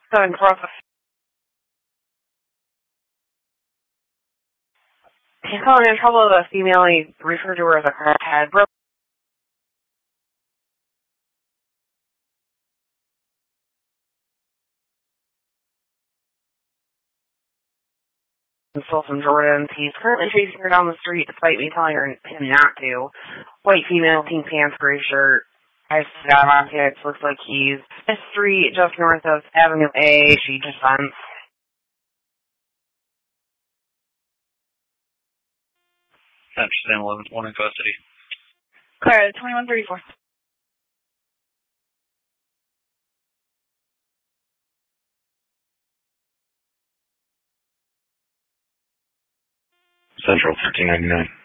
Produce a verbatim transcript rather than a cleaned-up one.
Seven process. He's calling in trouble with a female he referred to her as a crackhead. Bro. Stole some Jordans. He's currently chasing her down the street despite me telling her him not to. White female, pink pants, gray shirt. I got him on kicks. Looks like he's this street just north of Avenue A. She just fence. Stand eleven, one in custody. Clear, twenty-one thirty-four. Central, thirteen ninety-nine.